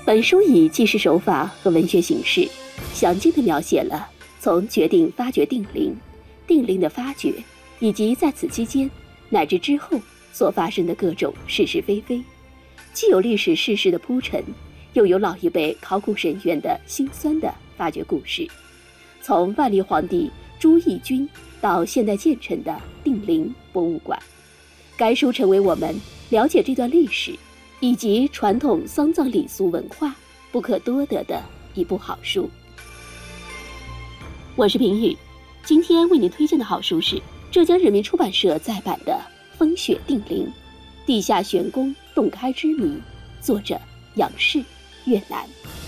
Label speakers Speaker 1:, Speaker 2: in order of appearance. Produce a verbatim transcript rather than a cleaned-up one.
Speaker 1: 本书以纪实手法和文学形式，详尽地描写了从决定发掘定陵、定陵的发掘，以及在此期间乃至之后所发生的各种是是非非，既有历史事实的铺陈，又有老一辈考古人员的辛酸的发掘故事。从万历皇帝朱翊钧到现代建成的定陵博物馆，该书成为我们了解这段历史以及传统丧葬礼俗文化不可多得的一部好书。我是平宇，今天为您推荐的好书是浙江人民出版社再版的《风雪定陵：地下玄宫洞开之谜》，作者杨氏，越南。